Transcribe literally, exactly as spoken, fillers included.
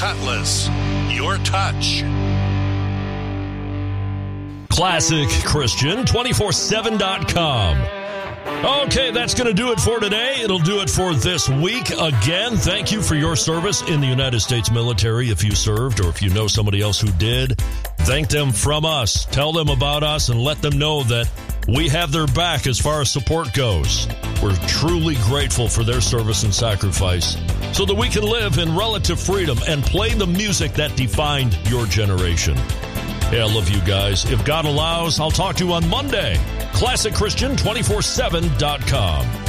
Cutlass, your touch. Classic Christian two four seven dot com. Okay, that's going to do it for today. It'll do it for this week. Again, thank you for your service in the United States military. If you served or if you know somebody else who did, thank them from us. Tell them about us and let them know that we have their back as far as support goes. We're truly grateful for their service and sacrifice so that we can live in relative freedom and play the music that defined your generation. Hey, I love you guys. If God allows, I'll talk to you on Monday. Classic Christian two four seven dot com.